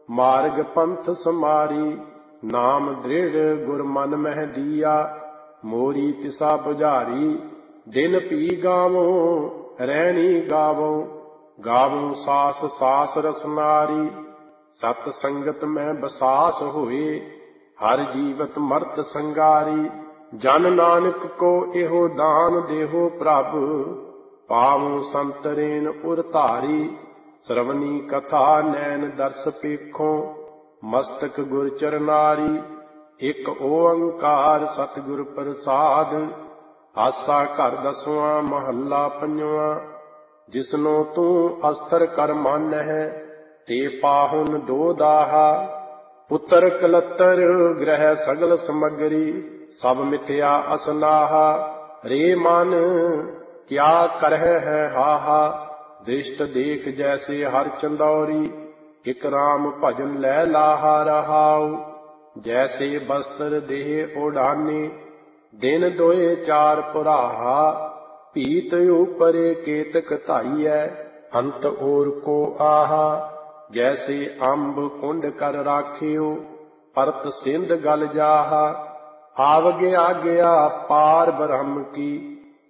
मार्ग पंथ समारी। नाम दृढ़ गुर मन मह दिया, मोरी तिसा बुझारी। दिन पी गावो रैनी गावो, गावो सास सास रसनारी। सत संगत में बसास होए, हर जीवत मर्त संगारी। जन नानक को एहो दान देहो प्रभ, पावो संतरेन उर धारी। श्रवणी कथा नैन दर्श पेखो, मस्तक गुर चरनारी। एक ओंकार सतगुर प्रसाद, आसा घर दसवां महला पंजवां। जिसनो तू अस्तर कर मन है, ते पाहुन दो दाहा। पुत्र कलतर ग्रह सगल समगरी, सब मिथ्या असनाहा। रे मन क्या करह है हाहा, दृष्ट देख जैसे हर चंदौरी। इक राम भजन लै लाहा रहाऊ, जैसे बस्त्र देह ओढ़ाने। दिन दोए चार पुराहा, पीत ऊपरे केतक धाइयै। अंत ओर को आहा, जैसे अंब कुंड कर राखियो। परत सिंध गल जाहा, आवगे आज्ञा पार ब्रह्म की।